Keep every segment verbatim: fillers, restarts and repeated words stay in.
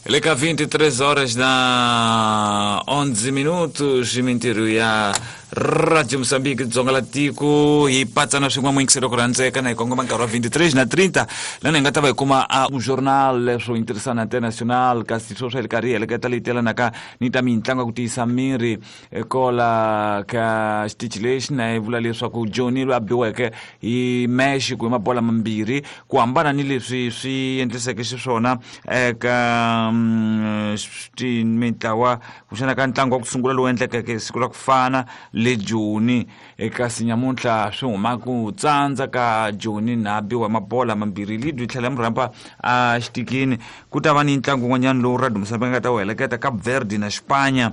Le ca vinte e três horas na onze minutos, mintiro ya Radio Moçambique dzonga la tiko hi patsana swin'wana mu yingisela ku rhandzeka na hi kongoma nkarhi wa vinte e três na trinta lana hi nga ta va hi kuma a journal swo interessana international kasi swo swa le karhi heleketa leyi telanaka ni ta mitlangu ku tiyisa miri kola ka xitichi lexi na hi vula leswaku Johnny loyi a biweke hi Mexico hi mabola mambirhi ku hambana ni leswi swi endliseke xiswona eka mitlawa kuxana ka ntlangu wa ku sungula lowu endlekeke siku la ku fana le Joni eka sinyamuntlha swi humaku tsandza ka Joni na biwa mabola mambirhi lidwi tlhela murhamba a xitikini ku ta va ni ntlangu n'wanyana lowu Radio Moçambique nga ta wu heleketa Cape Verde na Spanya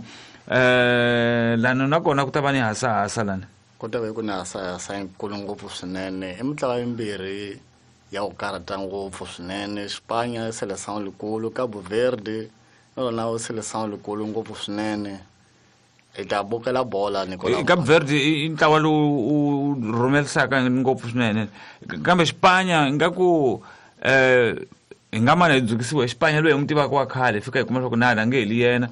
eh lana nakona ku ta va ni hasahasa lana ku ta va ku ni hasahasa yinkulu ngopfu swinene i mitlawa yimbirhi ya ku karata ngopfu swinene Spanya seleção likulu Cabo Verde na seleção likulu ngopfu swinene ita bukela bola Nicola Cape Verde intlawa lowu rhumelisaka ngopfu swinene kambe Spanya ingaku eh ingama na dzukisiwa Espanya loyi n'wi tivaka wa khale fika hi kuma swa ku na nge heli yena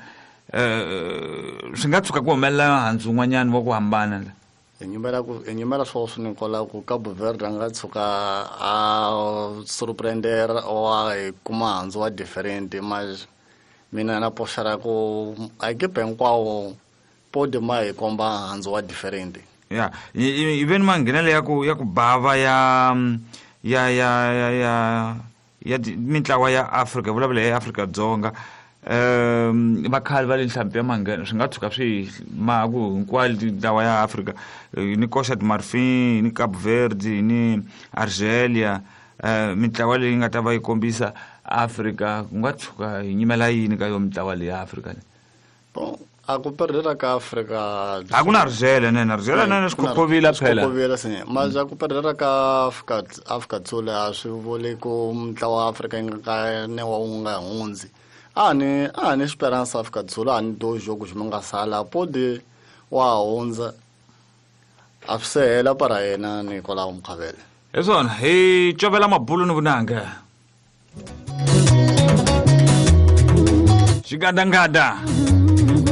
eh swi nga tshuka ku humelela handzu n'wanyana wa ku hambana enyumela ku enyumela swo swi Nicola ku Cabo Verde nga tshuka a surprender o a kuma handzu wa different mas mina na poshara ku a ke penkwawo pode mai komba handzu wa different yeah even mangenele ya ku ya ku bava ya ya ya ya ya ya mitlawa ya Africa vulavula ya Africa Dzonga um vakhale va le nhlampfi ya manghena swi nga tshuka swi maku hinkwali ntlawa ya Africa ni Costa de Marfim ni Cabo Verde ni Argelia mitlawa leyi nga ta va yi kombisa Africa ku nga tshuka hi nyimela yini ka yo mitlawa leyi ya Africa bon a ku perdera ka Africa a ku na Argelia nene Argelia nene skokhovila phela skokhovila sene mas a ku perdera ka Africa Africa tsula swi vole ku mitlawa Africa nga ne wa unga hundzi a ni a ni esperança Africa tsula ni do jogo xi sala pode wa hundza a sela para yena Nicola Mkhabela esona hi chovela mabulu ni vunanga xigandangada